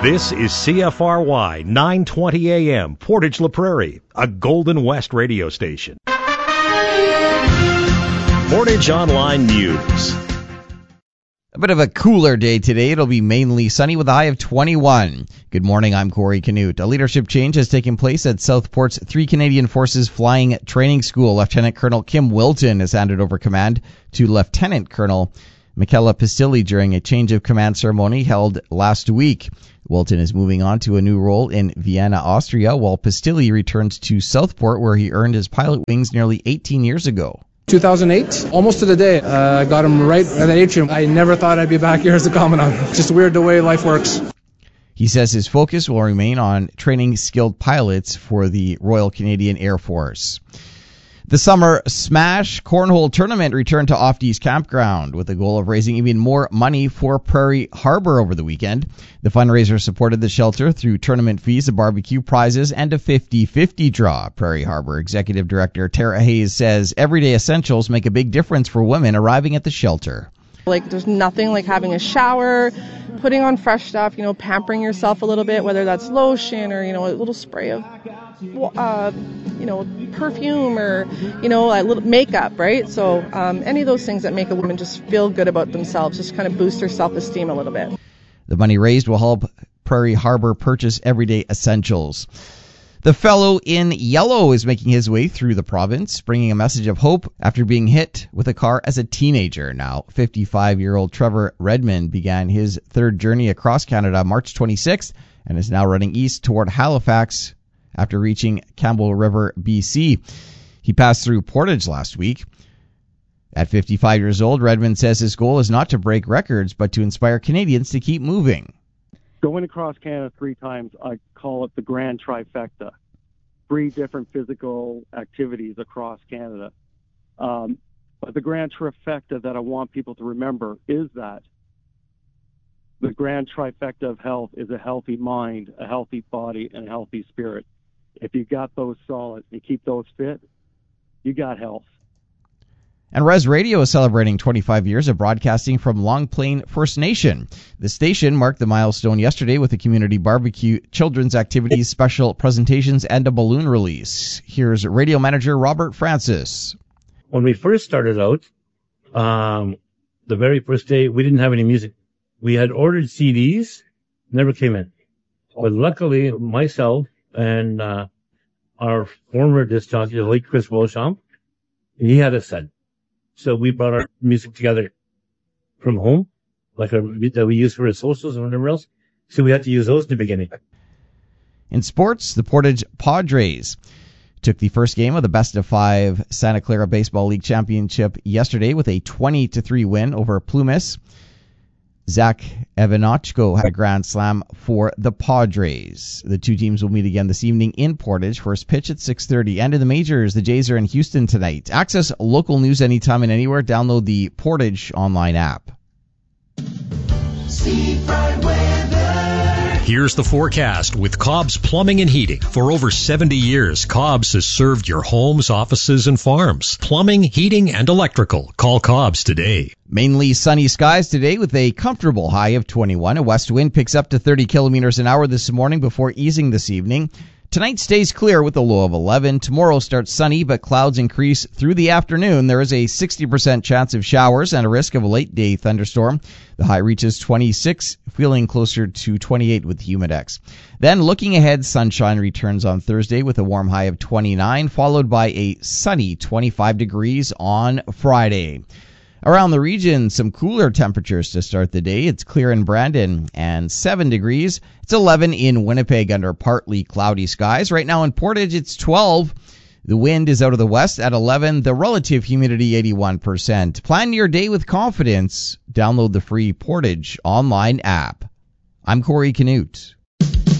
This is CFRY 920 AM, Portage La Prairie, a Golden West radio station. Portage Online News. A bit of a cooler day today. It'll be mainly sunny with a high of 21. Good morning, I'm Corey Canute. A leadership change has taken place at Southport's 3 Canadian Forces Flying Training School. Lieutenant Colonel Kim Wilton has handed over command to Lieutenant Colonel Michaela Pistilli during a change of command ceremony held last week. Wilton is moving on to a new role in Vienna, Austria, while Pistilli returns to Southport, where he earned his pilot wings nearly 18 years ago. 2008, almost to the day. I got him right at the atrium. I never thought I'd be back here as a commandant. It's just weird the way life works. He says his focus will remain on training skilled pilots for the Royal Canadian Air Force. The Summer Smash Cornhole Tournament returned to Ofties Campground with the goal of raising even more money for Prairie Harbor over the weekend. The fundraiser supported the shelter through tournament fees, a barbecue, prizes, and a 50-50 draw. Prairie Harbor Executive Director Tara Hayes says everyday essentials make a big difference for women arriving at the shelter. There's nothing like having a shower, putting on fresh stuff, pampering yourself a little bit, whether that's lotion or, a little spray of perfume or, a little makeup, right? So any of those things that make a woman just feel good about themselves, just kind of boost their self-esteem a little bit. The money raised will help Prairie Harbor purchase everyday essentials. The fellow in yellow is making his way through the province, bringing a message of hope after being hit with a car as a teenager. Now, 55-year-old Trevor Redmond began his third journey across Canada March 26th and is now running east toward Halifax after reaching Campbell River, BC. He passed through Portage last week. At 55 years old, Redmond says his goal is not to break records, but to inspire Canadians to keep moving. Going across Canada 3 times, I call it the grand trifecta. 3 different physical activities across Canada. But the grand trifecta that I want people to remember is that the grand trifecta of health is a healthy mind, a healthy body, and a healthy spirit. If you got those solid and keep those fit, you got health. And Res Radio is celebrating 25 years of broadcasting from Long Plain First Nation. The station marked the milestone yesterday with a community barbecue, children's activities, special presentations, and a balloon release. Here's radio manager Robert Francis. When we first started out, the very first day, we didn't have any music. We had ordered CDs, never came in. But luckily, myself and our former disc jockey, the late Chris Beauchamp, he had a set. So we brought our music together from home, that we use for our socials and whatever else. So we had to use those in the beginning. In sports, the Portage Padres took the first game of the best-of-5 Santa Clara Baseball League Championship yesterday with a 20-3 win over Plumas. Zach Evanochko had a grand slam for the Padres. The two teams will meet again this evening in Portage. First pitch at 6:30. And in the majors, the Jays are in Houston tonight. Access local news anytime and anywhere. Download the Portage online app. Here's the forecast with Cobb's Plumbing and Heating. For over 70 years, Cobb's has served your homes, offices, and farms. Plumbing, heating, and electrical. Call Cobb's today. Mainly sunny skies today with a comfortable high of 21. A west wind picks up to 30 kilometers an hour this morning before easing this evening. Tonight stays clear with a low of 11. Tomorrow starts sunny, but clouds increase through the afternoon. There is a 60% chance of showers and a risk of a late-day thunderstorm. The high reaches 26, feeling closer to 28 with Humidex. Then, looking ahead, sunshine returns on Thursday with a warm high of 29, followed by a sunny 25 degrees on Friday. Around the region, some cooler temperatures to start the day. It's clear in Brandon and 7 degrees. It's 11 in Winnipeg under partly cloudy skies. Right now in Portage, it's 12. The wind is out of the west at 11. The relative humidity, 81%. Plan your day with confidence. Download the free Portage online app. I'm Corey Canute.